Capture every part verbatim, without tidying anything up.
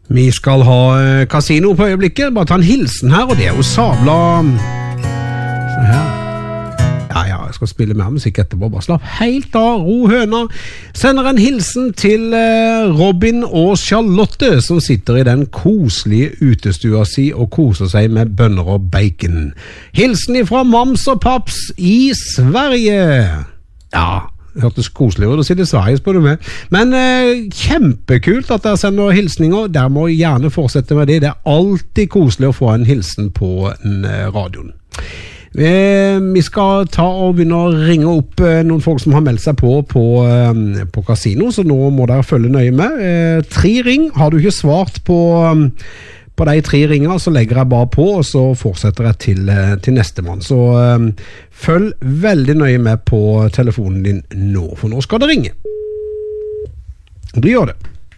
Vi skal ha eh, kasino på øyeblikket. Bare ta en hilsen her, og det er jo sabla. Så her. Ja, ja, jeg skal spille mer musikk etterpå. Bare slapp helt av, ro høna. Sender en hilsen til eh, Robin og Charlotte, som sitter i den koselige utestua si og koser seg med bønner og bacon. Hilsen ifra Mams og Paps i Sverige. Ja, det hørtes koselig ut å sitte i Sverige, spør du med. Men eh, kjempekult at dere sender hilsninger. Der må jeg gjerne fortsette med det. Det er alltid koselig å få en hilsen på en, eh, radioen. Eh, vi skal ta og begynne å ringe opp eh, noen folk som har meldt seg på på, eh, på kasino, så nå må dere følge nøye med. Eh, tre ring. Har du ikke svart på, på de tre ringer, så legger jeg bare på, og så fortsetter jeg til, eh, til neste mann. Så eh, følg veldig nøye med på telefonen din nå, for nå skal det ringe. Du gjør det.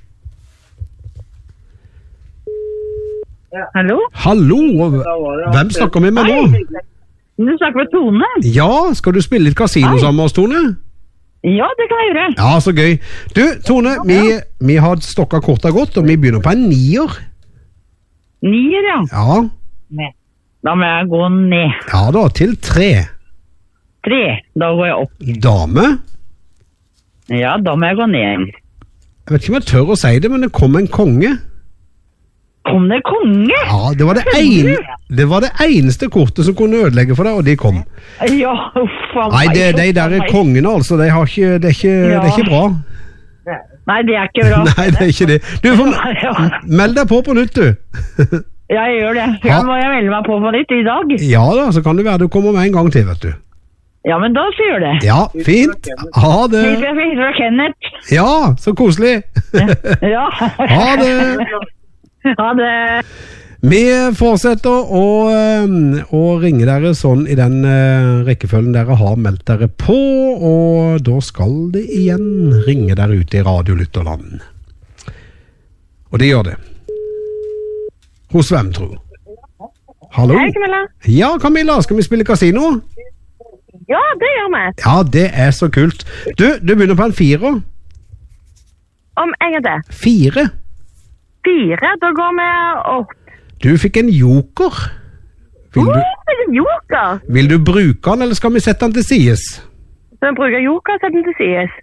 Ja. Hallo? Hallo, hvem snakker vi med nå? Du snakker med Tone. Ja, skal du spille litt kasino sammen med oss, Tone? Ja, det kan jeg gjøre. Ja, så gøy. Du, Tone, vi, vi har stokket kortet godt, og vi begynner på en nier. Nier, ja. Ja. Ned. Da må jeg gå ned. Ja da, til tre. Tre, da går jeg opp. Dame. Ja, da må jeg gå ned. Jeg vet ikke om jeg tør å si det, men det kom en konge. Kom det konge? Ja, det var det, en, det var det eneste kortet som kunne ødelegge for deg, og de kom. Ja, uff. Nei, det, de der er kongene, altså, de har ikke, det, er ikke, ja. det er ikke bra. Nei, det er ikke bra. Nei, det er ikke det. Du, får, meld deg på på nytt, du. Ja, jeg gjør det. Ja, må jeg melde meg på på nytt i dag? Ja da, så kan det være du kommer med en gang til, vet du. Ja, men da så gjør det. Ja, fint. Ha det. Fint fra Kenneth. Ja, så koselig. Ja. Ha det. Ha det. Vi fortsetter å, å ringe dere sånn i den uh, rekkefølgen dere har meldt dere på, og da skal det igjen ringe der ute i radiolytterland. Og det gjør det. Hos hvem, tro? Hallo? Hei, Camilla. Ja, Camilla, skal vi spille kasino? Ja, det gjør vi. Ja, det er så kult. Du, du begynner på en firer. Om en gang det. Fire. Fire, da går vi opp. Du fikk en joker. Vil du, oh, en joker. vil du bruke den, eller skal vi sette den til sides? Så vi bruker joker, sett den til sides.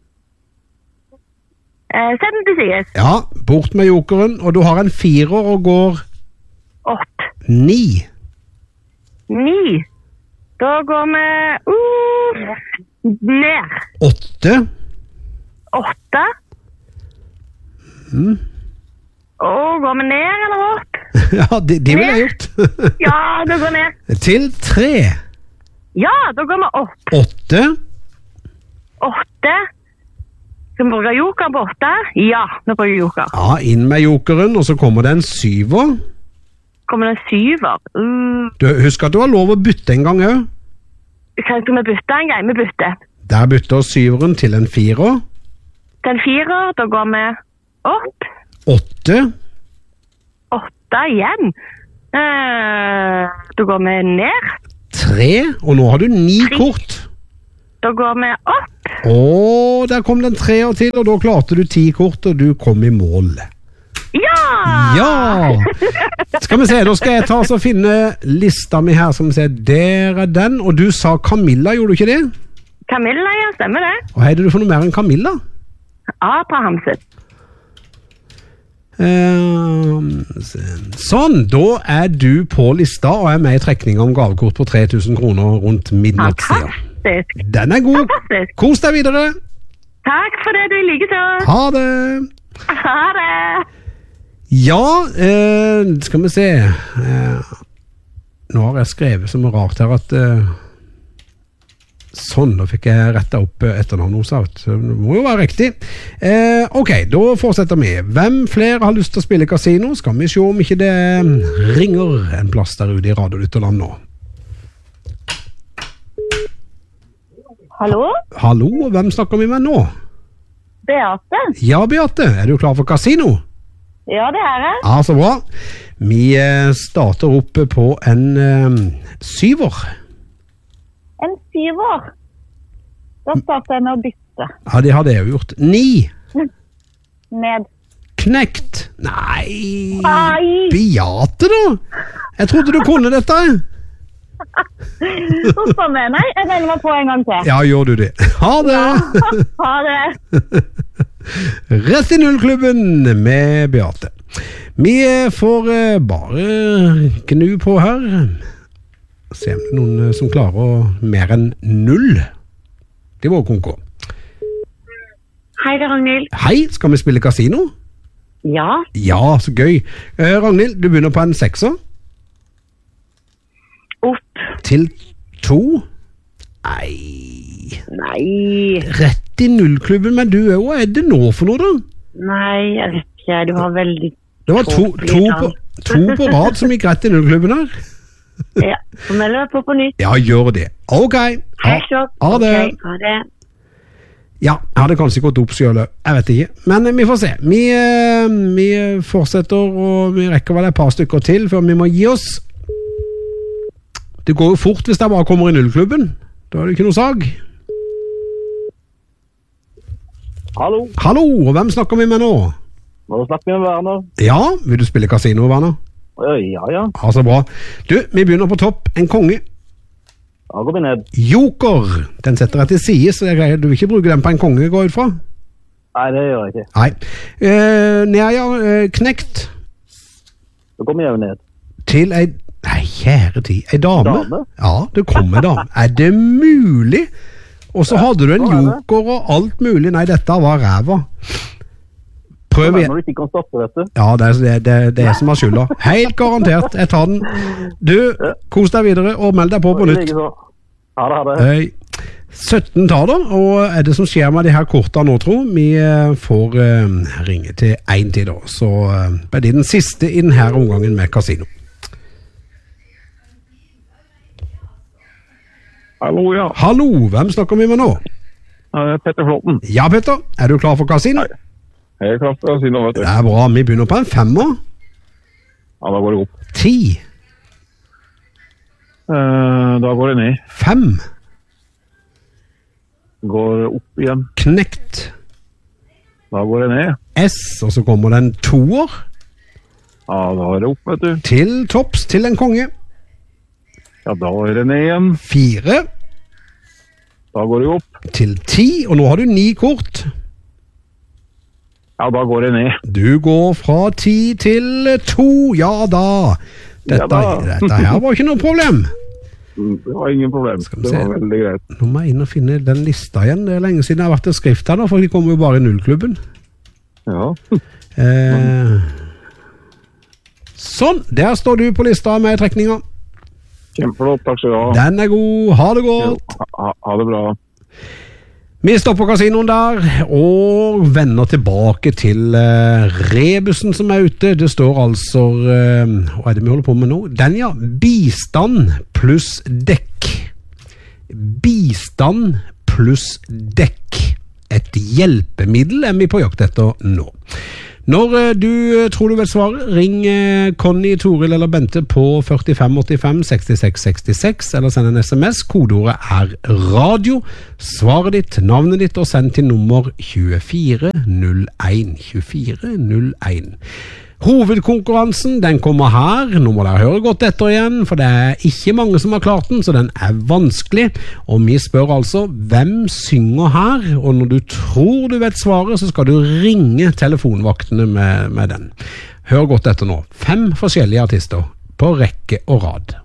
Eh, sett den til sides. Ja, bort med jokeren, og du har en firer og går... Åtte. Ni. Ni. Da går vi uh, ned. Åtte. Åtte. Mm. Og går vi ned eller opp? Ja, det, det vil jeg gjort. Ja, da går vi ned. Til tre. Ja, da går vi opp. Åtte. Åtte. Skal vi bruke joker på åtte? Ja, vi bruker joker. Ja, inn med jokeren, og så kommer det en syver. Kommer det en syver? Uh. Du, husk at du har lov å bytte en gang også. Skal vi bytte en gang? Vi bytter. Der bytter syveren til en firer. Til en firer, da går vi opp. Åtte. Åtte igjen. Uh, da går vi ned. Tre, og nå har du ni Tre. kort. Da går vi opp. Åh, der kom den treer til, og da klarte du ti kort, og du kom i mål. Ja! Ja! Skal vi se, da skal jeg ta og finne lista mi her, som sier, der er den, og du sa Camilla, gjorde du ikke det? Camilla, ja, stemmer det. Og hei, er det for noe mer enn Camilla? Abrahamsen. Uh, sånn, da er du på lista og er med i trekning om gavekort på tre tusen kroner rundt midnattstida. Fantastisk. Den er god. Fantastisk. Kos deg videre. Takk for det, du liker så. Ha det. Ha det. Ja, uh, skal vi se. Uh, nå har jeg skrevet som rart her at uh, sånn, da fikk jeg rettet opp etternavnet hos ut. Så det må jo være riktig. Eh, ok, da fortsetter vi. Hvem flere har lyst til å spille kasino? Skal vi se om ikke det ringer en plass der ute i radiolytterland nå. Hallo? Hallo, hvem snakker vi med nå? Beate. Ja, Beate, er du klar for kasino? Ja, det er jeg. Ja, så bra. Vi starter opp på en eh, syver. En syver. Da starter jeg med å bytte. Ja, det hadde jeg jo gjort. Ni. Ned. Knekt. Nei, Nei. Beate da. Jeg trodde du kunne dette. Uff a meg. Nei, jeg regner meg på en gang til. Ja, gjør du det. Ha det. Ha det. Rett i nullklubben med Beate. Vi får eh, bare gnu på her. Se om det er noen som klarer å mer enn null. Det var konko. Hei, det er Ragnhild. Hei, skal vi spille kasino? Ja. Ja, så gøy. Eh, Ragnhild, du begynner på en sekser. Opp. Til to. Nei. Nei. Rett i nullklubben, men du er jo, hva er det nå for noe da? Nei, jeg vet ikke. Du har veldig... Det var to, to, på, to på rad som gikk rett i nullklubben her. Ja, så melder jeg på på nytt. Ja, gjør det. Ok. Ha, Helt klart. ha det. Ok, ha det. Ja, jeg hadde kanskje gått opp selv. Jeg vet ikke. Men eh, vi får se. Vi, eh, vi fortsetter, og vi rekker vel et par stykker til før vi må gi oss. Det går jo fort hvis jeg bare kommer i nullklubben. Da er det ikke noe sag. Hallo, Hallo, og hvem snakker vi med nå? nå snakker vi med Werner. Ja, vil du spille kasino, Werner? Ja, ja, ja. Ja, så bra. Du, vi begynner på topp. En konge. Da går vi ned. Joker. Den setter jeg til side, så jeg greier, du vil ikke bruke den på en konge, går ut fra? Nei, det gjør jeg ikke. Nei. Eh, ned, ja, eh, knekt. Da kommer jeg jo ned. Til ei, nei, kjære tid, ei dame? Dame? Ja, det kommer en dame. Er det mulig? Og så hadde du en så er det. joker og alt mulig. Nei, dette var ræva. Prøv Men igjen. når du ikke kan stoppe, vet du. Ja, det er det, det, det er som har skylda. Helt garantert. Jeg tar den. Du, kos deg videre og meld deg på på nytt. Like så. Ha det, ha det. Hei. sytten tar da, og er det som skjer med de her kortene nå, tro? Vi eh, får eh, ringe til en tid da, så eh, er det den siste i denne omgangen med kasino. Hallo, ja. Hallo, hvem snakker vi med nå? Petter Flåten. Ja, Petter, er du klar for kasino? Jeg er klar for å si noe, vet du. Det er bra, vi begynner på en femmer. Ja, da går det opp. Ti. Eh, da går det ned. Fem. Går opp igjen. Knekt. Da går det ned. S, og så kommer det en toer. Ja, da er det opp, vet du. Til topps, til en konge. Ja, da er det ned igjen. Fire. Da går det opp. Til ti, og nå har du ni kort. Ja, da går det ned. Du går fra ti til to, ja da. Dette, Ja da. dette her var ikke noe problem. Det var ingen problem. vi Det se. var veldig greit. Nå må jeg inn og finne den lista igjen. Det er lenge siden jeg har vært en skrift her nå, for de kommer jo bare i nullklubben. Ja. Eh, sånn, der står du på lista med trekninga. Kjempeflott, takk skal du ha. Den er god, ha det godt. Ha, ha, ha det bra. Vi stopper kasinoen der, og vender tilbake til uh, rebusen som er ute. Det står altså, uh, hva er det vi holder på med nå? Den ja, bistand pluss dekk. Bistand pluss dekk. Et hjelpemiddel er vi på jakt etter nå. Når uh, du uh, tror du vet svaret, ring uh, Conny, Toril eller Bente på førtifem åttifem sekstiseks sekstiseks, eller send en sms. Kodeordet er radio. Svaret ditt, navnet ditt, og send til nummer tjuefire null en. tjuefire null en. Hovedkonkurransen, den kommer her. Nå må dere høre godt etter igjen, for det er ikke mange som har klart den, så den er vanskelig. Og vi spør altså, hvem synger her? Og når du tror du vet svaret, så skal du ringe telefonvaktene med, med den. Hør godt etter nå. Fem forskjellige artister på rekke og rad.